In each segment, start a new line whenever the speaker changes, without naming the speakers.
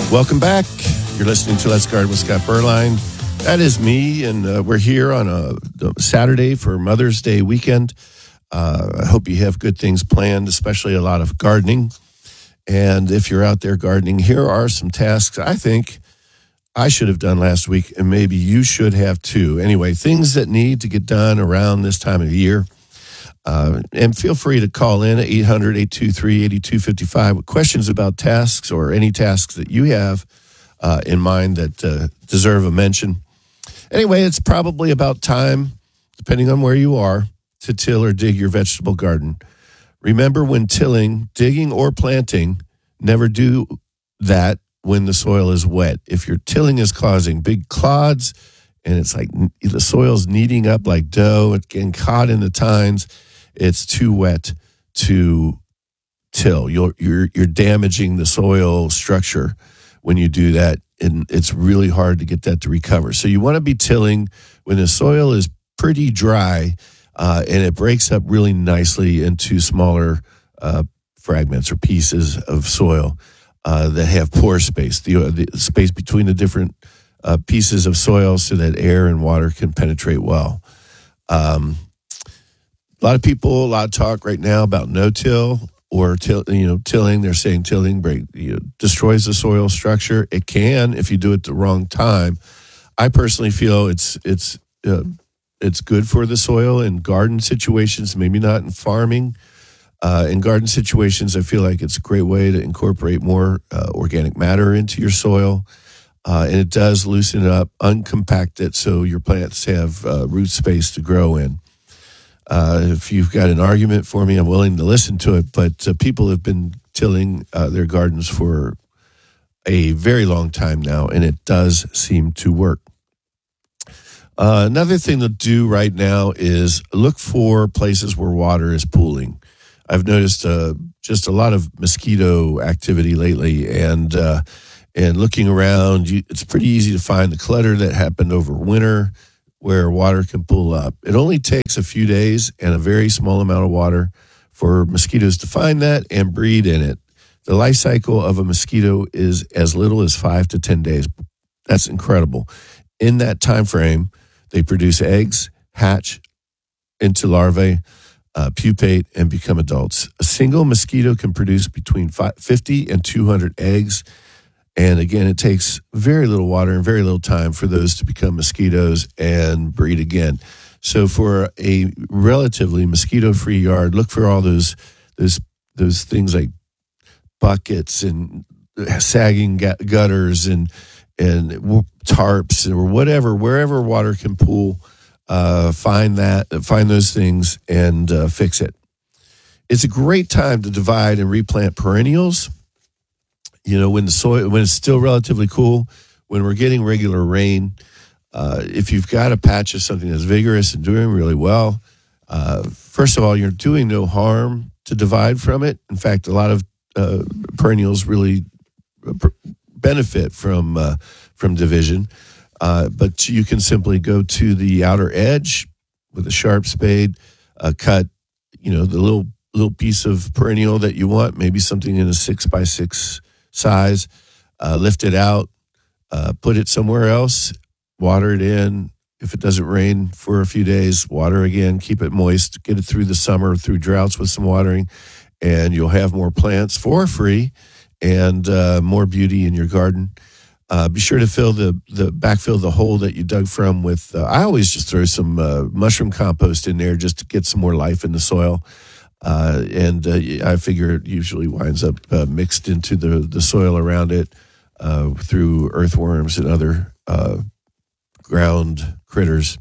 Welcome back. You're listening to Let's Garden with Scott Berline. That is me, and we're here on a Saturday for Mother's Day weekend. I hope you have good things planned, especially a lot of gardening. And if you're out there gardening, here are some tasks I think I should have done last week, and maybe you should have too. Anyway, things that need to get done around this time of the year. And feel free to call in at 800-823-8255 with questions about tasks or any tasks that you have in mind that deserve a mention. Anyway, it's probably about time, depending on where you are, to till or dig your vegetable garden. Remember, when tilling, digging, or planting, never do that when the soil is wet. If your tilling is causing big clods and it's like the soil's kneading up like dough, it's getting caught in the tines, it's too wet to till. You're damaging the soil structure when you do that, and it's really hard to get that to recover. So you want to be tilling when the soil is pretty dry, and it breaks up really nicely into smaller fragments or pieces of soil that have pore space, the space between the different pieces of soil, so that air and water can penetrate well. A lot of people, a lot of talk right now about no-till or tilling. They're saying tilling destroys the soil structure. It can if you do it at the wrong time. I personally feel it's good for the soil in garden situations, maybe not in farming. In garden situations, I feel like it's a great way to incorporate more organic matter into your soil. And it does loosen it up, uncompact it, so your plants have root space to grow in. If you've got an argument for me, I'm willing to listen to it. But people have been tilling their gardens for a very long time now, and it does seem to work. Another thing to do right now is look for places where water is pooling. I've noticed just a lot of mosquito activity lately, and looking around, it's pretty easy to find the clutter that happened over winter, where water can pool up. It only takes a few days and a very small amount of water for mosquitoes to find that and breed in it. The life cycle of a mosquito is as little as 5 to 10 days. That's incredible. In that time frame, they produce eggs, hatch into larvae, pupate, and become adults. A single mosquito can produce between 50 and 200 eggs. And again, it takes very little water and very little time for those to become mosquitoes and breed again. So for a relatively mosquito-free yard, look for all those things like buckets and sagging gutters and tarps or whatever, wherever water can pool. Find those things and fix it. It's a great time to divide and replant perennials. When it's still relatively cool, when we're getting regular rain, if you've got a patch of something that's vigorous and doing really well, first of all, you're doing no harm to divide from it. In fact, a lot of perennials really benefit from division. But you can simply go to the outer edge with a sharp spade, cut, the little piece of perennial that you want, maybe something in a 6x6 size, lift it out, put it somewhere else, water it in. If it doesn't rain for a few days, water again, keep it moist, get it through the summer, through droughts with some watering, and you'll have more plants for free and more beauty in your garden. Be sure to backfill the hole that you dug from with, I always just throw some mushroom compost in there just to get some more life in the soil. And I figure it usually winds up mixed into the soil around it through earthworms and other ground critters.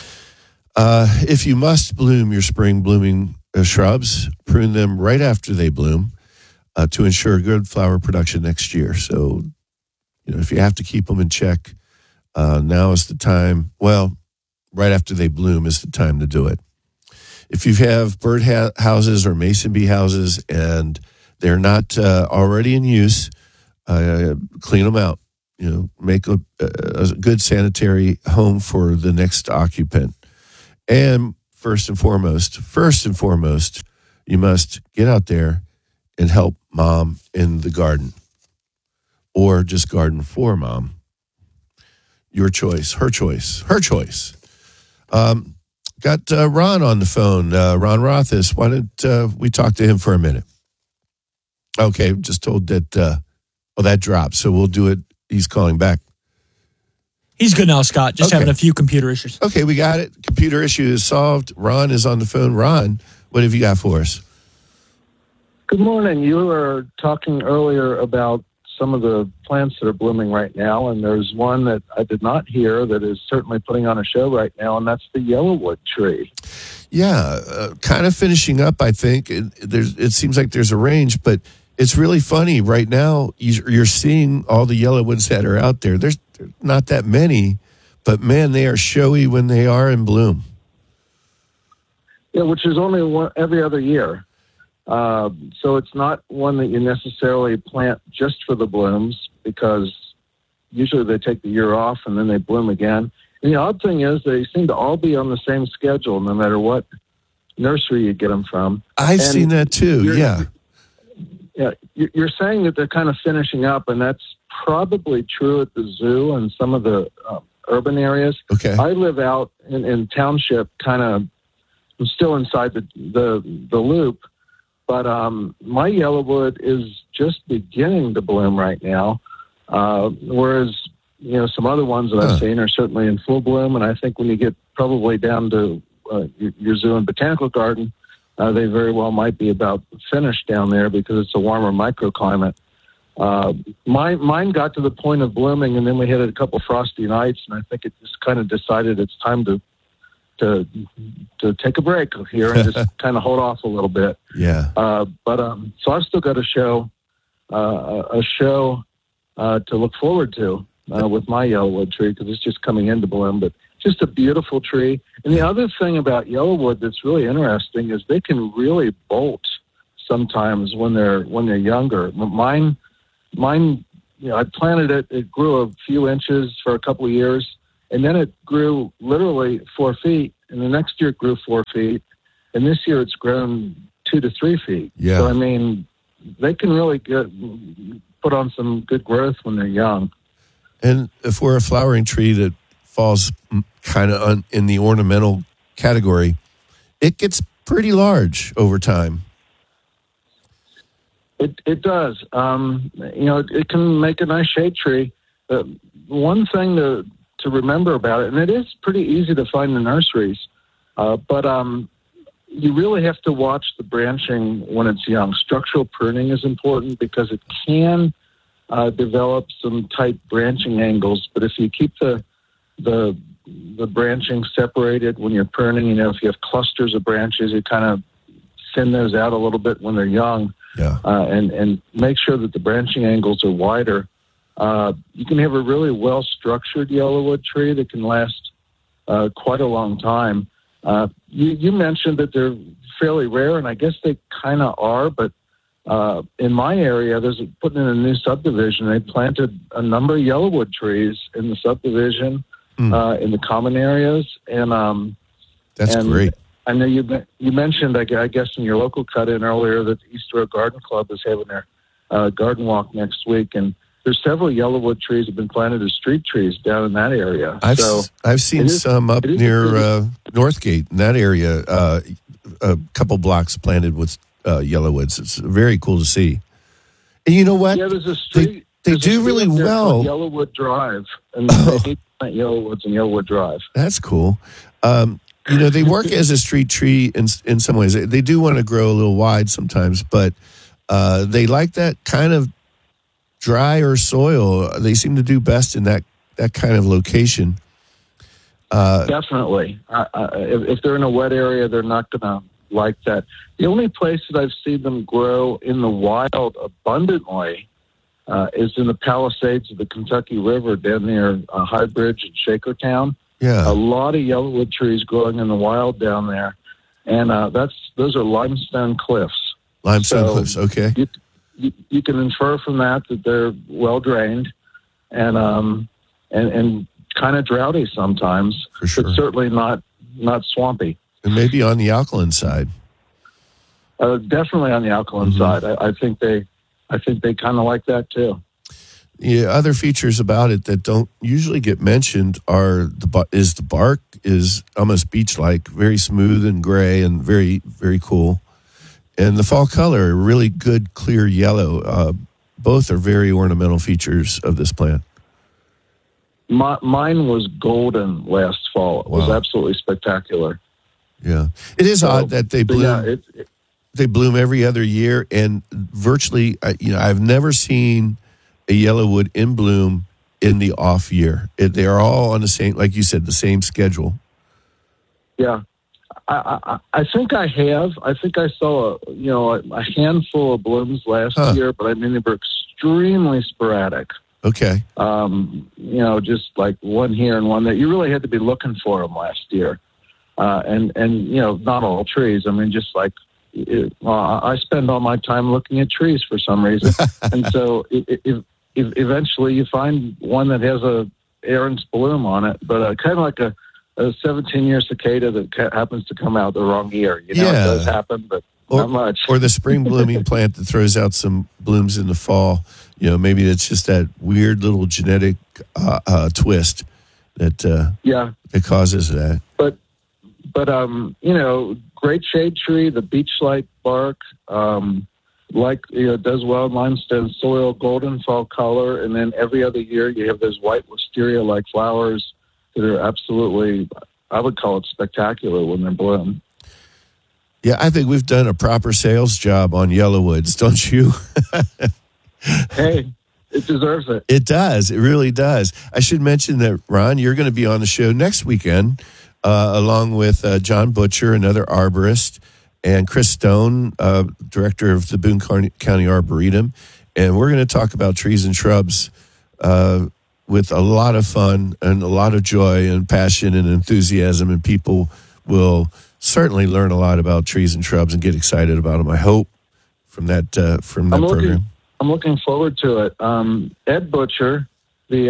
If you must bloom your spring blooming shrubs, prune them right after they bloom to ensure good flower production next year. So, if you have to keep them in check, now is the time. Well, right after they bloom is the time to do it. If you have bird houses or mason bee houses and they're not already in use, clean them out. Make a good sanitary home for the next occupant. And first and foremost, you must get out there and help mom in the garden. or just garden for Mom. Your choice, her choice, her choice. Got Ron on the phone, Ron Rothis. Why don't we talk to him for a minute? Okay, just told that, that dropped, so we'll do it. He's calling back.
He's good now, Scott. Just having a few computer issues.
Okay, we got it. Computer issue is solved. Ron is on the phone. Ron, what have you got for us?
Good morning. You were talking earlier about some of the plants that are blooming right now, and there's one that I did not hear that is certainly putting on a show right now, and that's the yellowwood tree.
Yeah, kind of finishing up, I think. It seems like there's a range, but it's really funny. Right now, you're seeing all the yellowwoods that are out there. There's not that many, but, man, they are showy when they are in bloom.
Yeah, which is only one every other year. So it's not one that you necessarily plant just for the blooms, because usually they take the year off and then they bloom again. And the odd thing is they seem to all be on the same schedule no matter what nursery you get them from.
I've seen that too, yeah.
Yeah, you're saying that they're kind of finishing up, and that's probably true at the zoo and some of the urban areas.
Okay.
I live out in township, kind of, I'm still inside the loop, but my yellowwood is just beginning to bloom right now, whereas some other ones that I've seen are certainly in full bloom, and I think when you get probably down to your zoo and botanical garden, they very well might be about finished down there because it's a warmer microclimate. Mine got to the point of blooming, and then we hit a couple frosty nights, and I think it just kind of decided it's time to take a break here and just kind of hold off a little bit.
Yeah.
So I've still got a show to look forward to with my yellowwood tree, because it's just coming into bloom, but just a beautiful tree. And the other thing about yellowwood that's really interesting is they can really bolt sometimes when they're younger. Mine, I planted it. It grew a few inches for a couple of years, and then it grew literally 4 feet. And the next year it grew 4 feet, and this year it's grown 2 to 3 feet.
Yeah.
So I mean, they can really put on some good growth when they're young.
And if we're a flowering tree that falls kind of in the ornamental category, it gets pretty large over time.
It does. It can make a nice shade tree. One thing to remember about it, and it is pretty easy to find in nurseries, but you really have to watch the branching when it's young. Structural pruning is important because it can develop some tight branching angles, but if you keep the branching separated when you're pruning, if you have clusters of branches, you kind of thin those out a little bit when they're young.
Yeah.
And make sure that the branching angles are wider. You can have a really well-structured yellowwood tree that can last quite a long time. You mentioned that they're fairly rare, and I guess they kind of are, but in my area, there's putting in a new subdivision. They planted a number of yellowwood trees in the subdivision, in the common areas, and
that's great.
I know you mentioned, I guess, in your local cut-in earlier that the East Road Garden Club is having their garden walk next week, and there's several yellowwood trees have been planted as street trees down in that area.
I've seen some up near Northgate in that area, a couple blocks planted with yellowwoods. It's very cool to see. And you know what?
Yeah, there's a street.
They do really well.
Yellowwood Drive, and they need to plant yellowwoods and Yellowwood Drive.
That's cool. They work as a street tree in some ways. They do want to grow a little wide sometimes, but they like that kind of drier soil. They seem to do best in that kind of location.
Definitely. If they're in a wet area, they're not going to like that. The only place that I've seen them grow in the wild abundantly is in the Palisades of the Kentucky River down near High Bridge and Shakertown.
Yeah.
A lot of yellowwood trees growing in the wild down there. And those are limestone cliffs.
Cliffs, okay.
You can infer from that they're well drained and kind of droughty sometimes,
for sure.
But certainly not swampy.
And maybe on the alkaline side.
Definitely on the alkaline side. I think they kind of like that too.
Yeah, other features about it that don't usually get mentioned are the bark is almost beach-like, very smooth and gray and very, very cool. And the fall color, really good, clear yellow. Both are very ornamental features of this plant.
Mine was golden last fall. It was absolutely spectacular.
Yeah. It is odd that they bloom. They bloom every other year, and virtually, I've never seen a yellowwood in bloom in the off year. They are all on the same, like you said, the same schedule.
Yeah. I think I have. I think I saw a handful of blooms last year, but I mean they were extremely sporadic.
Okay.
Just like one here and one there. You really had to be looking for them last year, and not all trees. I mean, just like I spend all my time looking at trees for some reason, and so if eventually you find one that has a Aaron's bloom on it, but kind of like a 17-year cicada that happens to come out the wrong year. It does happen, but not much.
Or the spring blooming plant that throws out some blooms in the fall. Maybe it's just that weird little genetic twist that causes that.
But great shade tree, the beech-like bark, does well in limestone soil, golden fall color, and then every other year you have those white wisteria-like flowers that are absolutely, I would call it spectacular when they're bloom.
Yeah, I think we've done a proper sales job on yellowwoods, don't you?
Hey, it deserves it.
It does. It really does. I should mention that, Ron, you're going to be on the show next weekend, along with John Butcher, another arborist, and Chris Stone, director of the Boone County Arboretum. And we're going to talk about trees and shrubs with a lot of fun and a lot of joy and passion and enthusiasm. And people will certainly learn a lot about trees and shrubs and get excited about them, I hope, from that program.
I'm looking forward to it. Ed Butcher, the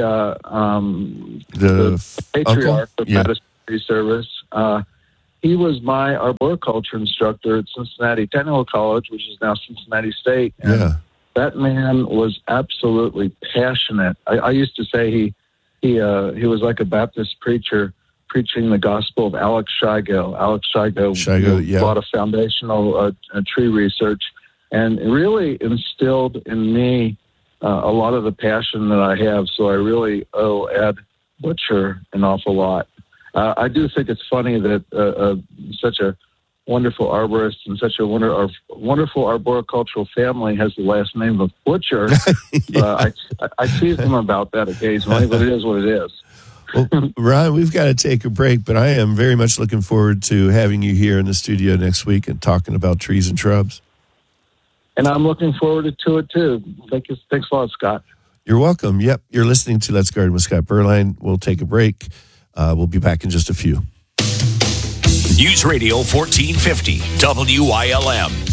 patriarch of Madison Tree Service, he was my arboriculture instructor at Cincinnati Technical College, which is now Cincinnati State. And that man was absolutely passionate. I used to say he was like a Baptist preacher preaching the gospel of Alex Shigo. Alex Shigo brought a foundational tree research and really instilled in me a lot of the passion that I have. So I really owe Ed Butcher an awful lot. I do think it's funny that such a wonderful arborist and such a wonderful arboricultural family has the last name of Butcher. I tease them about that occasionally, but it is what it is.
Well, Ron, we've got to take a break, but I am very much looking forward to having you here in the studio next week and talking about trees and shrubs.
And I'm looking forward to it, too. Thanks a lot, Scott.
You're welcome. Yep, you're listening to Let's Garden with Scott Berline. We'll take a break. We'll be back in just a few.
News Radio 1450, WILM.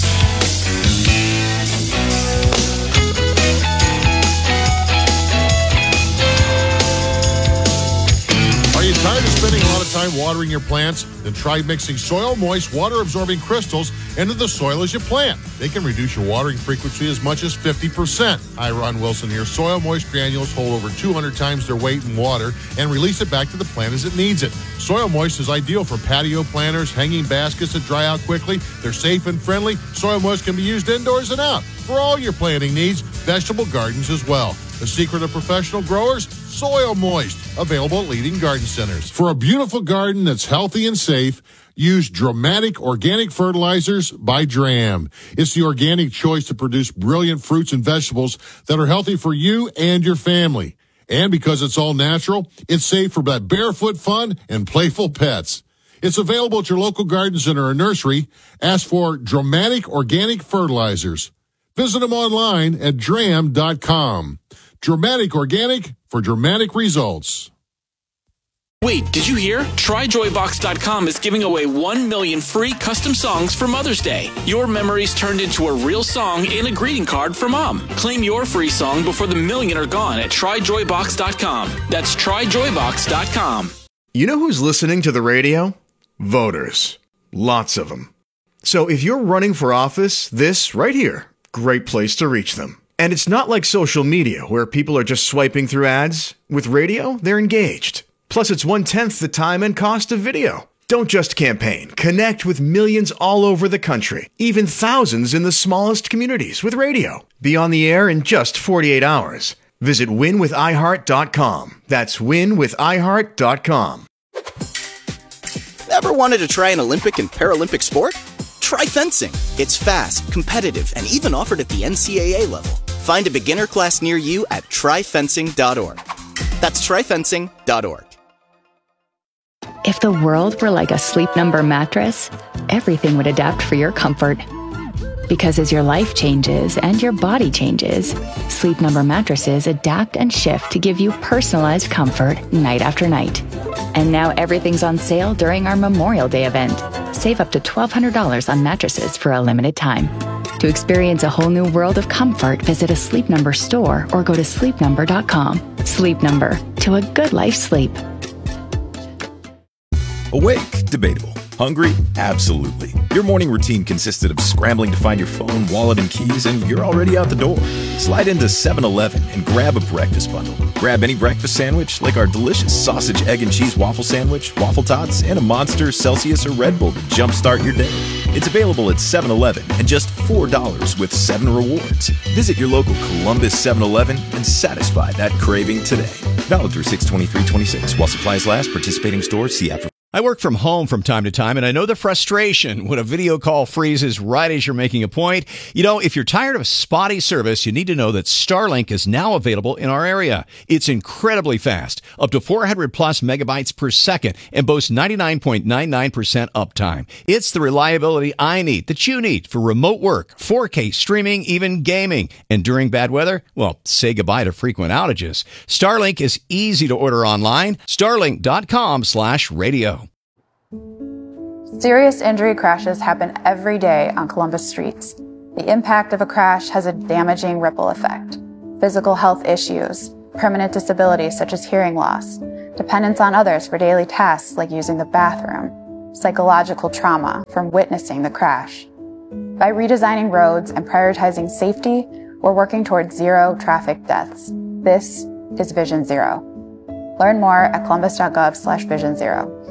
Are you tired of spending a lot of time watering your plants? Then try mixing Soil Moist water-absorbing crystals into the soil as you plant. They can reduce your watering frequency as much as 50%. Hi, Ron Wilson here. Soil Moist granules hold over 200 times their weight in water and release it back to the plant as it needs it. Soil Moist is ideal for patio planters, hanging baskets that dry out quickly. They're safe and friendly. Soil Moist can be used indoors and out for all your planting needs, vegetable gardens as well. The secret of professional growers? Soil Moist. Available at leading garden centers. For a beautiful garden that's healthy and safe, use Dramatic Organic Fertilizers by Dram. It's the organic choice to produce brilliant fruits and vegetables that are healthy for you and your family. And because it's all natural, it's safe for that barefoot fun and playful pets. It's available at your local garden center or nursery. Ask for Dramatic Organic Fertilizers. Visit them online at dram.com. Dramatic Organic for dramatic results.
Wait, did you hear? TryJoyBox.com is giving away 1 million free custom songs for Mother's Day. Your memories turned into a real song and a greeting card for Mom. Claim your free song before the million are gone at TryJoyBox.com. That's TryJoyBox.com.
You know who's listening to the radio? Voters. Lots of them. So if you're running for office, this right here, great place to reach them. And it's not like social media where people are just swiping through ads. With radio, they're engaged. Plus, it's 1/10 the time and cost of video. Don't just campaign. Connect with millions all over the country, even thousands in the smallest communities with radio. Be on the air in just 48 hours. Visit winwithiheart.com. That's winwithiheart.com.
Ever wanted to try an Olympic and Paralympic sport? Try fencing. It's fast, competitive, and even offered at the NCAA level. Find a beginner class near you at tryfencing.org. That's tryfencing.org.
If the world were like a Sleep Number mattress, everything would adapt for your comfort. Because as your life changes and your body changes, Sleep Number mattresses adapt and shift to give you personalized comfort night after night. And now everything's on sale during our Memorial Day event. Save up to $1,200 on mattresses for a limited time. To experience a whole new world of comfort, visit a Sleep Number store or go to sleepnumber.com. Sleep Number, to a good life sleep.
Awake? Debatable. Hungry? Absolutely. Your morning routine consisted of scrambling to find your phone, wallet, and keys, and you're already out the door. Slide into 7-Eleven and grab a breakfast bundle. Grab any breakfast sandwich, like our delicious sausage, egg, and cheese waffle sandwich, waffle tots, and a Monster, Celsius, or Red Bull to jumpstart your day. It's available at 7-Eleven and just $4 with 7 rewards. Visit your local Columbus 7-Eleven and satisfy that craving today. Valid through 6/23/26. While supplies last, participating stores, see app.
I work from home from time to time, and I know the frustration when a video call freezes right as you're making a point. You know, if you're tired of spotty service, you need to know that Starlink is now available in our area. It's incredibly fast, up to 400 plus megabytes per second, and boasts 99.99% uptime. It's the reliability I need, that you need, for remote work, 4K streaming, even gaming. And during bad weather, well, say goodbye to frequent outages. Starlink is easy to order online. Starlink.com/radio.
Serious injury crashes happen every day on Columbus streets. The impact of a crash has a damaging ripple effect. Physical health issues, permanent disabilities such as hearing loss, dependence on others for daily tasks like using the bathroom, psychological trauma from witnessing the crash. By redesigning roads and prioritizing safety, we're working towards zero traffic deaths. This is Vision Zero. Learn more at columbus.gov/Vision Zero.